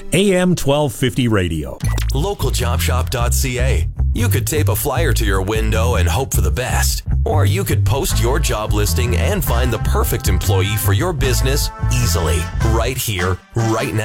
AM 1250 radio. LocalJobShop.ca. You could tape a flyer to your window and hope for the best. Or you could post your job listing and find the perfect employee for your business easily, right here, right now.